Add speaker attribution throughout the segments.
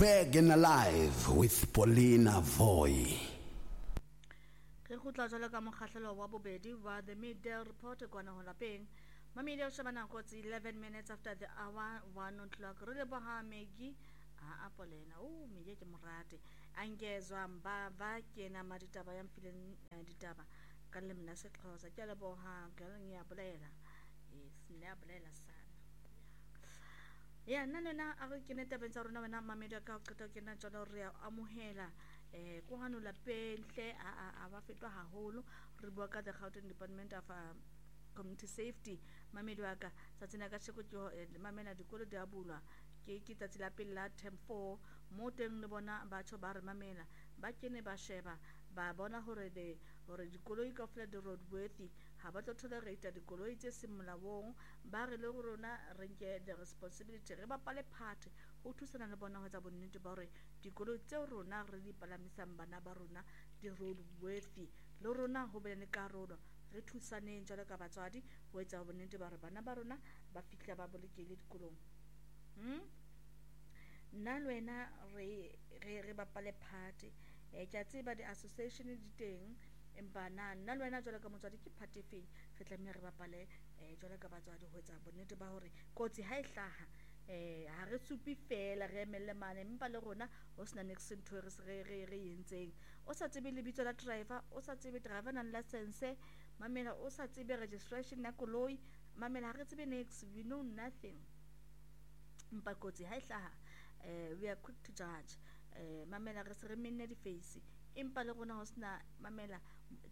Speaker 1: back and alive with Paulina Voy.
Speaker 2: Re khutla jalo ka mokgahlelo wa bobedi wa the midday report kwana ho lapeng. Mamedi o shebana go 11 minutes after the hour 1 o'clock. Re le boha megi a Paulina. O mege ke morate. Angezwa mbava kena maditaba ya mfileng ditaba ka lemna se Xhosa. Ke le boha galeng ya bolela. Sina bolela sana. Ya nana a re kene tabeng tsa rona wena mamedi ka qeta kena jalo re amohela go hanula pentle a ba fetwa haholo re bua ka the Gauteng Department of Community Safety mamedi wa ka tsatsina ka tsheko ke mamela dikolo di a bulwa ke tsatsi la pele la term 4 mo teng le bona batho ba re mamela ba kene ba sheba ba bona hore dikoloi ka fela di roadworthy ha ba tlo tolerate dikoloi tse simolawong ba re le rona re nke the responsibility re ba pale part ho thusana le bona ho tsa bonnete ba hore dikoloi tse rona re di palamisang bana ba rona di roadworthy le rona ho be le karolo re thusaneng jalo ka batswadi ho etsa bonnete ba hore bana ba rona ba fihla ba bolekile dikolong nna le wena re bapale part ke a tseba di association di teng empa nna le wena jalo ka motswadi ke part efeng re tlameha re bapale jalo ka batswadi ho etsa bonnete ba hore kotsi ha e hlaha ha re supi fela re emelle mane empa le rona ho sena next ntho re yentseng o sa tsebe lebitso la driver o sa tsebe driver nang license mamela o sa tsebe registration ya koloi mamela ha re tsebe next we know nothing empa kotsi ha e hlaha we are quick to judge mamela re se re minne di face empa le rona ho sena mamela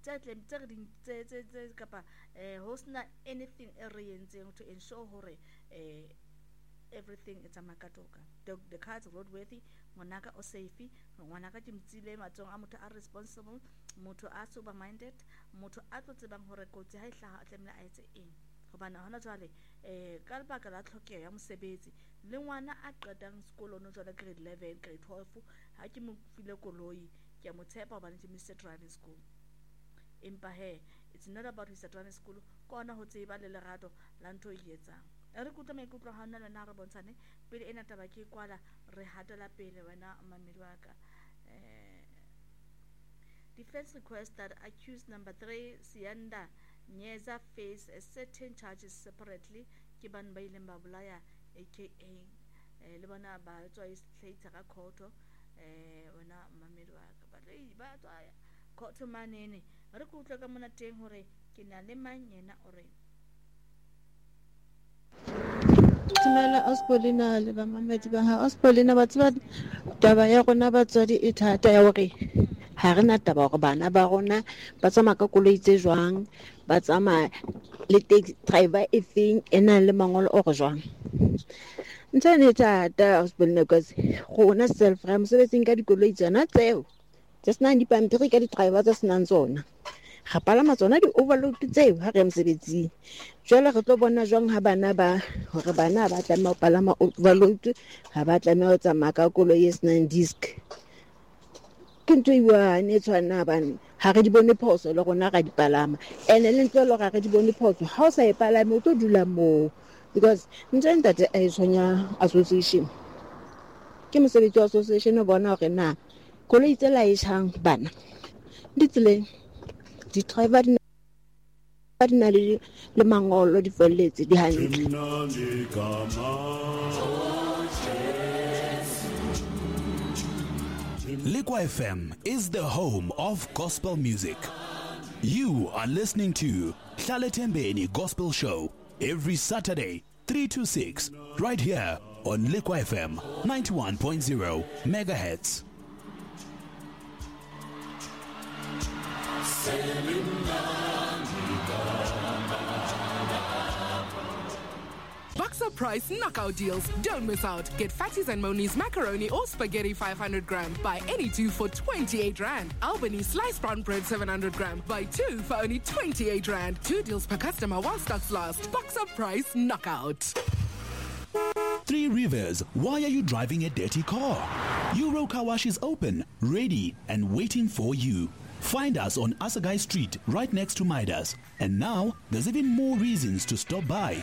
Speaker 2: tse kapa ho sena anything e re yentseng to ensure hore everything is a makatoka the cars roadworthy monaka o safe ngwanaka ke mtsile matsong a motho a responsible motho a sober minded motho a tlo tsebang hore kotsi ha e hlaha a tlemela a etse eng gobana hona jwale ka lebaka la tlhokeho ya mosebetsi le ngwana a qetang sekolo no jwale grade 11 grade 12 ha ke mo file koloi ke mo tshepa hobane ke Mr driving school empa it's not about Mr driving school kona ho tseba le lerato la ntho e etsang re kutla maikutlo ha nna le na re bontshane pele ena taba ke kwala re hatela pele wena mamedi wa ka defense request that accused number 3 Sianda Nyeza face a certain charges separately ke ban ba ileng ba bolaya aka le bona ba tswa islater ka khoto wena mamedi wa ka ba tswa khoto manene re kutla ka mona teng hore ke na le manyena ore
Speaker 3: Tumela Ospolina le ba mamedi ba ha Ospolina ba tseba taba ya rona batswadi e thata ya hore ha re na taba hore bana ba rona ba tsamaya ka koloi tse jwang ba tsamaya le taxi driver e feng ena le mangolo o re jwang ntse ne thata Ospolina because gona self ra mosebetsing ka dikoloi tsena tseo tse sena dipampiri ka di driver tse senang tsona ga palama tsona di overload tseo ha re mosebetsing jwale re tlo bona jwang ha bana ba hore bana ba tlameha ho palama overload ha ba tlameha ho tsamaya ka koloi e senang disc ke ntho e buane tshwana bana ha re di bone phoso le rona ga di palama ene le ntlo le ga re di bone phoso ha o sa e palame o tlo dula moo because ntse ntate a tshwanya association ke mosebetsi wa association o bona hore na koloi tse la ishang bana di tseleng di driver di na le mangolo di felletse di hantle
Speaker 1: Liqua FM is the home of gospel music. You are listening to Hlale Thembeni Gospel Show every Saturday 3 to 6 right here on Liqua FM 91.0 megahertz.
Speaker 4: Boxer Price knockout deals. Don't miss out. Get Fatties and Moni's macaroni or spaghetti 500 gram. Buy any two for 28 Rand. Albany sliced brown bread 700 gram. Buy two for only 28 Rand. 2 deals per customer while stocks last. Boxer Price knockout.
Speaker 1: Three Rivers, why are you driving a dirty car? Euro Car Wash is open, ready, and waiting for you. Find us on Asagai Street, right next to Midas. And now, there's even more reasons to stop by.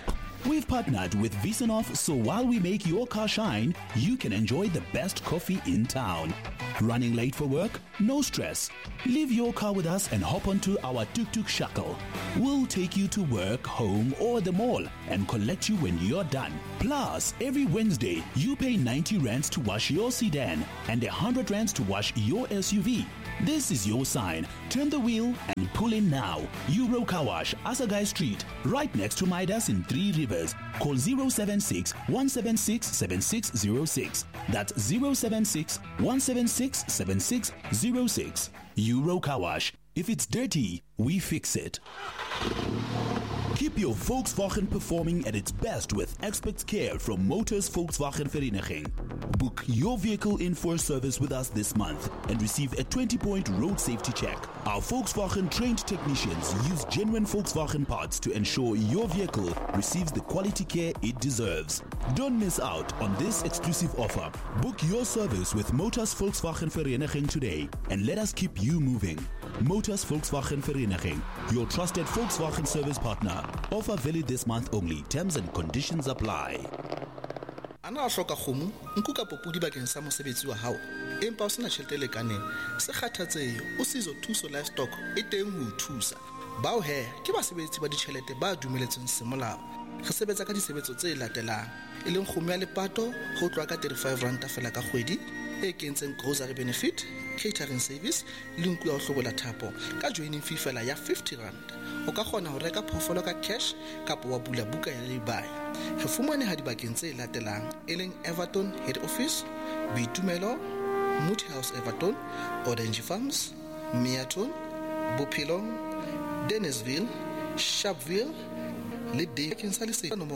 Speaker 1: We've partnered with Visanov, so while we make your car shine, you can enjoy the best coffee in town. Running late for work? No stress. Leave your car with us and hop onto our tuk-tuk shuttle. We'll take you to work, home, or the mall and collect you when you're done. Plus, every Wednesday, you pay 90 rands to wash your sedan and 100 rands to wash your SUV. This is your sign. Turn the wheel and pull in now. Euro Car Wash, Asagai Street, right next to Midas in 3 Rivers. Call 076 176 7606. That's 076 176 7606. Euro Car Wash. If it's dirty, we fix it. Keep your Volkswagen performing at its best with expert care from Motors Volkswagen Vereniging. Book your vehicle in for a service with us this month and receive a 20-point road safety check. Our Volkswagen trained technicians use genuine Volkswagen parts to ensure your vehicle receives the quality care it deserves. Don't miss out on this exclusive offer. Book your service with Motors Volkswagen Vereniging today and let us keep you moving. Motors Volkswagen Vereniging, your trusted Volkswagen service partner. Offer valid this month only. Terms and conditions apply.
Speaker 5: Ana a hloka kgomo nku ka popudi bakeng sa mosebetsi wa hao empa o sena tjhelete le kaneng se kgathatsehe o sizo thuso livestock e teng ho thusa bao he ke basebetsi ba ditjhelete ba dumeletsweng semolao re sebetsa ka disebetso tse latelang e leng kgomo ya lepato ho tloa ka 35 rand fela ka kgwedi e kentseng grocery benefit catering service le nku ya ho hlobola thapo ka joining fee fela ya 50 rand o ka kgona ho reka phofolo ka cash kapa wa bula buka ya lay-by re fumane ha dibakeng tse latelang e leng Everton head office Boitumelo Moot House Everton Orange Farms Meaton Bophelong Dennisville Sharpeville le Dickinson